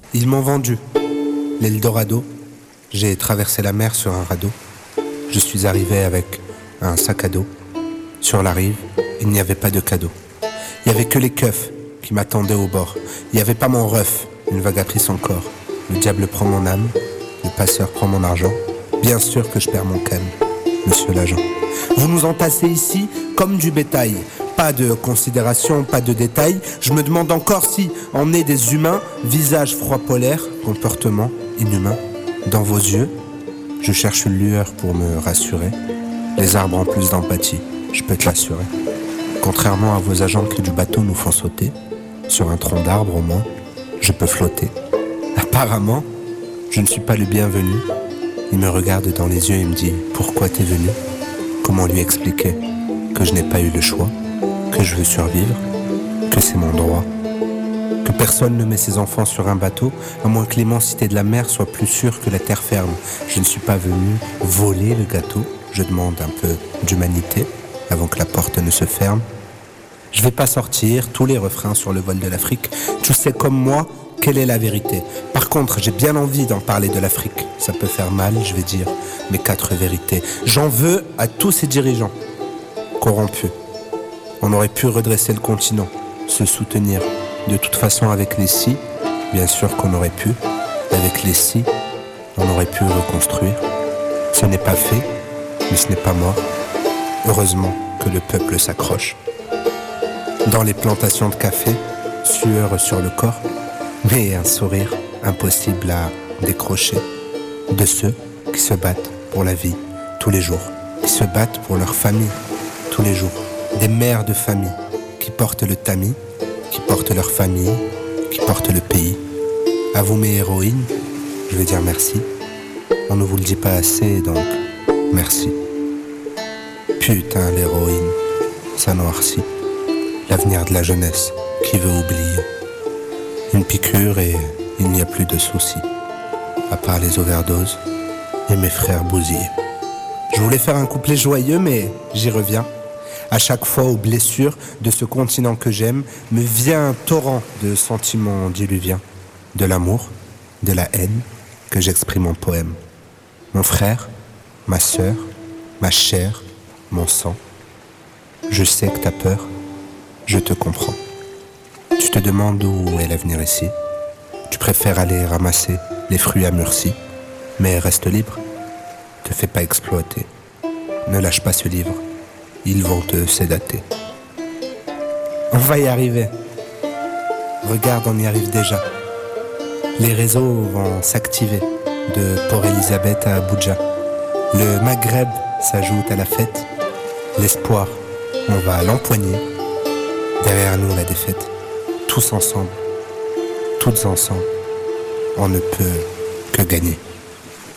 Ils m'ont vendu l'Eldorado. J'ai traversé la mer sur un radeau. Je suis arrivé avec un sac à dos. Sur la rive, il n'y avait pas de cadeau. Il n'y avait que les keufs qui m'attendaient au bord. Il n'y avait pas mon ref, une vague a pris son corps. Le diable prend mon âme, le passeur prend mon argent. Bien sûr que je perds mon calme, monsieur l'agent. Vous nous entassez ici comme du bétail. Pas de considération, pas de détails. Je me demande encore si on est des humains. Visage froid polaire, comportement inhumain. Dans vos yeux, je cherche une lueur pour me rassurer. Les arbres ont plus d'empathie, je peux te l'assurer. Contrairement à vos agents qui du bateau nous font sauter, sur un tronc d'arbre au moins, je peux flotter. Apparemment, je ne suis pas le bienvenu. Il me regarde dans les yeux et me dit « Pourquoi t'es venu ?» Comment lui expliquer que je n'ai pas eu le choix, que je veux survivre, que c'est mon droit, que personne ne met ses enfants sur un bateau, à moins que l'immensité de la mer soit plus sûre que la terre ferme. Je ne suis pas venu voler le gâteau, je demande un peu d'humanité avant que la porte ne se ferme. Je vais pas sortir tous les refrains sur le vol de l'Afrique. Tu sais comme moi quelle est la vérité. Par contre, j'ai bien envie d'en parler de l'Afrique. Ça peut faire mal, je vais dire mes 4 vérités. J'en veux à tous ces dirigeants corrompus. On aurait pu redresser le continent, se soutenir. De toute façon, avec les si, bien sûr qu'on aurait pu. Avec les si, on aurait pu reconstruire. Ce n'est pas fait, mais ce n'est pas mort. Heureusement que le peuple s'accroche. Dans les plantations de café, sueur sur le corps, mais un sourire impossible à décrocher. De ceux qui se battent pour la vie tous les jours, qui se battent pour leur famille tous les jours. Des mères de famille qui portent le tamis, qui portent leur famille, qui portent le pays. À vous mes héroïnes, je vais dire merci. On ne vous le dit pas assez, donc merci. Putain, l'héroïne, ça noircit l'avenir de la jeunesse qui veut oublier. Une piqûre et il n'y a plus de soucis, à part les overdoses et mes frères bousillés. Je voulais faire un couplet joyeux, mais j'y reviens. À chaque fois aux blessures de ce continent que j'aime, me vient un torrent de sentiments diluviens, de l'amour, de la haine que j'exprime en poème. Mon frère, ma sœur, ma chair, mon sang. Je sais que t'as peur, je te comprends. Tu te demandes où est l'avenir ici. Tu préfères aller ramasser les fruits à Murcie, mais reste libre. Te fais pas exploiter. Ne lâche pas ce livre. Ils vont te sédater. On va y arriver. Regarde, on y arrive déjà. Les réseaux vont s'activer de Port-Elizabeth à Abuja. Le Maghreb s'ajoute à la fête. L'espoir, on va l'empoigner. Derrière nous, la défaite. Tous ensemble, toutes ensemble, on ne peut que gagner.